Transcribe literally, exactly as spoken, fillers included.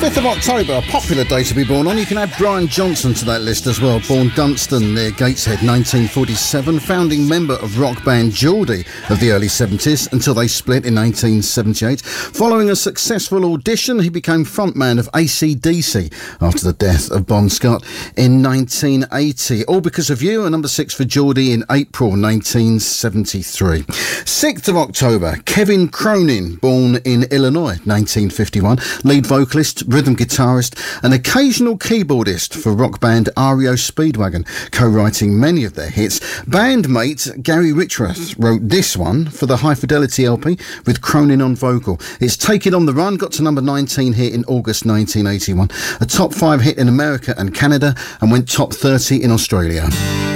fifth of October, a popular day to be born on. You can add Brian Johnson to that list as well. Born Dunstan near Gateshead, nineteen forty-seven. Founding member of rock band Geordie of the early seventies until they split in nineteen seventy-eight. Following a successful audition, he became frontman of A C D C after the death of Bon Scott in nineteen eighty. All Because of You, a number six for Geordie in April nineteen seventy-three. sixth of October, Kevin Cronin, born in Illinois, nineteen fifty-one. Lead vocalist, rhythm guitarist and occasional keyboardist for rock band R E O Speedwagon, co-writing many of their hits. Bandmate Gary Richrath wrote this one for the High Fidelity L P with Cronin on vocal. It's Take It on the Run, got to number nineteen here in August nineteen eighty-one. A top five hit in America and Canada and went top thirty in Australia.